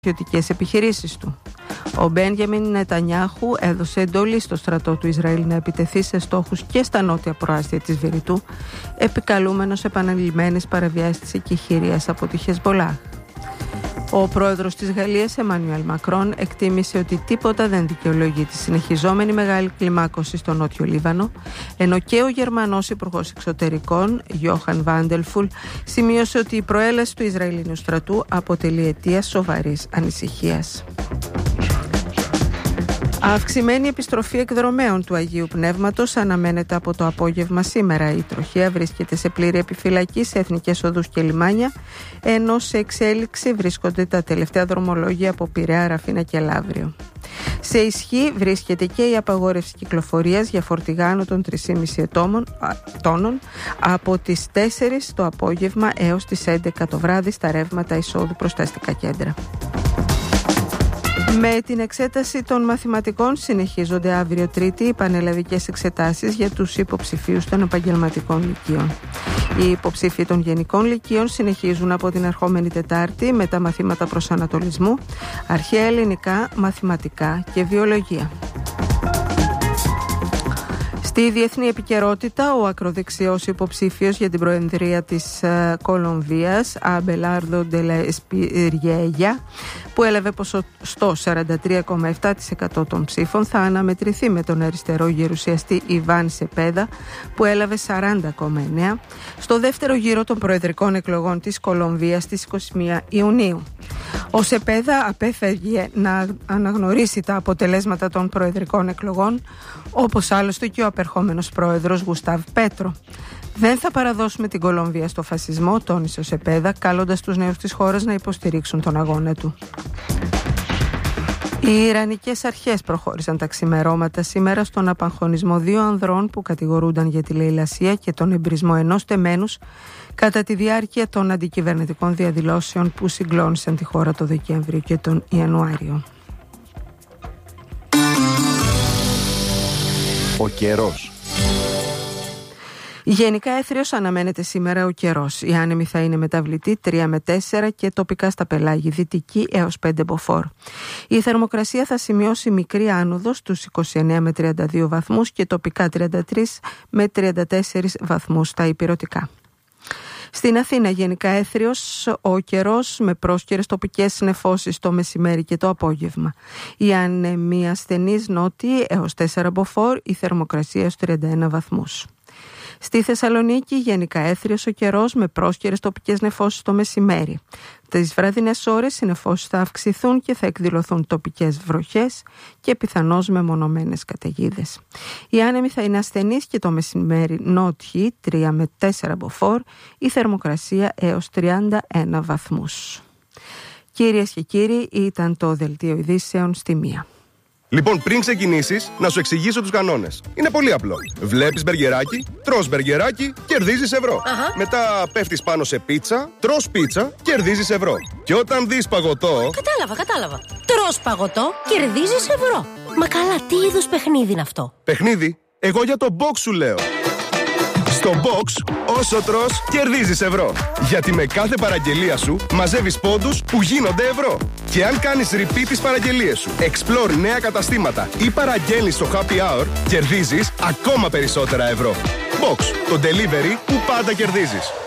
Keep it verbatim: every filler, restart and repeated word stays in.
στρατιωτικές επιχειρήσεις του. Ο Μπένιαμιν Νετανιάχου έδωσε εντολή στο στρατό του Ισραήλ να επιτεθεί σε στόχους και στα νότια προάστια της Βηρητού, επικαλούμενος επαναλημμένες παραβιάσεις της εκεχηρίας από τη Χεσμπολάχ. Ο πρόεδρος της Γαλλίας, Εμμανουέλ Μακρόν, εκτίμησε ότι τίποτα δεν δικαιολογεί τη συνεχιζόμενη μεγάλη κλιμάκωση στο νότιο Λίβανο, ενώ και ο Γερμανός Υπουργός Εξωτερικών, Γιόχαν Βάντελφουλ, σημείωσε ότι η προέλαση του Ισραηλινού στρατού αποτελεί αιτία σοβαρής ανησυχίας. Αυξημένη επιστροφή εκδρομέων του Αγίου Πνεύματος αναμένεται από το απόγευμα σήμερα. Η τροχέα βρίσκεται σε πλήρη επιφυλακή σε εθνικές οδούς και λιμάνια, ενώ σε εξέλιξη βρίσκονται τα τελευταία δρομολόγια από Πειραιά, Ραφίνα και Λαύριο. Σε ισχύ βρίσκεται και η απαγόρευση κυκλοφορίας για φορτηγά άνω των τρεις κόμμα πέντε τόνων από τις τέσσερις το απόγευμα έως τις έντεκα το βράδυ στα ρεύματα εισόδου προς τα αστικά κέντρα. Με την εξέταση των μαθηματικών συνεχίζονται αύριο Τρίτη οι πανελλαδικές εξετάσεις για τους υποψηφίους των επαγγελματικών λυκείων. Οι υποψήφοι των γενικών λυκείων συνεχίζουν από την ερχόμενη Τετάρτη με τα μαθήματα προσανατολισμού, αρχαία ελληνικά, μαθηματικά και βιολογία. Στη διεθνή επικαιρότητα, ο ακροδεξιός υποψήφιος για την προεδρία της uh, Κολομβίας, Αμπελάρδο Ντελα Εσπιριέγια, που έλαβε ποσοστό σαράντα τρία κόμμα επτά τοις εκατό των ψήφων, θα αναμετρηθεί με τον αριστερό γερουσιαστή Ιβάν Σεπέδα, που έλαβε σαράντα κόμμα εννέα τοις εκατό, στο δεύτερο γύρο των προεδρικών εκλογών της Κολομβίας στις είκοσι μία Ιουνίου. Ο Σεπέδα απέφευγε να αναγνωρίσει τα αποτελέσματα των προεδρικών εκλογών, όπως άλλωστε και ο απερχόμενος πρόεδρος Γουστάβ Πέτρο. «Δεν θα παραδώσουμε την Κολομβία στο φασισμό», τόνισε ο Σεπέδα, καλώντας τους νέους της χώρας να υποστηρίξουν τον αγώνα του. Οι Ιρανικές αρχές προχώρησαν τα ξημερώματα σήμερα στον απαγχωνισμό δύο ανδρών που κατηγορούνταν για τη λαιλασία και τον εμπρισμό ενός τεμένους κατά τη διάρκεια των αντικυβερνητικών διαδηλώσεων που συγκλώνησαν τη χώρα το Δεκέμβριο και τον Ιανουάριο. Ο καιρός. Γενικά έθριος αναμένεται σήμερα ο καιρός. Η άνεμη θα είναι μεταβλητή τρία με τέσσερα και τοπικά στα πελάγη δυτική έως πέντε μποφόρ. Η θερμοκρασία θα σημειώσει μικρή άνοδο στους είκοσι εννέα με τριάντα δύο βαθμούς και τοπικά τριάντα τρία με τριάντα τέσσερα βαθμούς στα ηπειρωτικά. Στην Αθήνα γενικά έθριος ο καιρός με πρόσκαιρες τοπικές νεφώσεις το μεσημέρι και το απόγευμα. Η άνεμη ασθενής νότιη έως τέσσερα μποφόρ, η θερμοκρασία έως τριάντα ένα βαθμούς. Στη Θεσσαλονίκη γενικά έθριος ο καιρός με πρόσκαιρες τοπικές νεφώσεις το μεσημέρι. Τις βραδινές ώρες οι νεφώσεις θα αυξηθούν και θα εκδηλωθούν τοπικές βροχές και πιθανώς μεμονωμένες καταιγίδες. Η άνεμη θα είναι ασθενής και το μεσημέρι νότιη τρία με τέσσερα μποφόρ, η θερμοκρασία έως τριάντα ένα βαθμούς. Κυρίες και κύριοι, ήταν το δελτίο ειδήσεων στη μία. Λοιπόν, πριν ξεκινήσεις, να σου εξηγήσω τους κανόνες. Είναι πολύ απλό. Βλέπεις μπεργκεράκι, τρως μπεργκεράκι, κερδίζεις ευρώ. Αχα. Μετά πέφτεις πάνω σε πίτσα, τρως πίτσα, κερδίζεις ευρώ. Και όταν δεις παγωτό... Κατάλαβα, κατάλαβα. Τρως παγωτό, κερδίζεις ευρώ. Μα καλά, τι είδους παιχνίδι είναι αυτό? Παιχνίδι? Εγώ για το box σου λέω. Στο box, όσο τρως, κερδίζεις ευρώ. Γιατί με κάθε παραγγελία σου μαζεύεις πόντους που γίνονται ευρώ. Και αν κάνεις repeat τις παραγγελίες σου, explore νέα καταστήματα ή παραγγέλνεις στο happy hour, κερδίζεις ακόμα περισσότερα ευρώ. Box, το delivery που πάντα κερδίζεις.